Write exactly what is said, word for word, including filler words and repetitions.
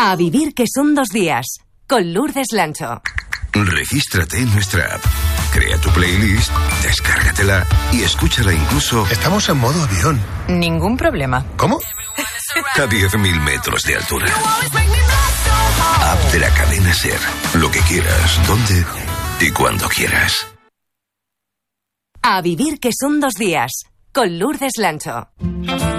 A vivir que son dos días, con Lourdes Lancho. Regístrate en nuestra app, crea tu playlist, descárgatela y escúchala incluso... Estamos en modo avión. Ningún problema. ¿Cómo? A diez mil metros de altura. App de la cadena SER. Lo que quieras, donde y cuando quieras. A vivir que son dos días, con Lourdes Lancho.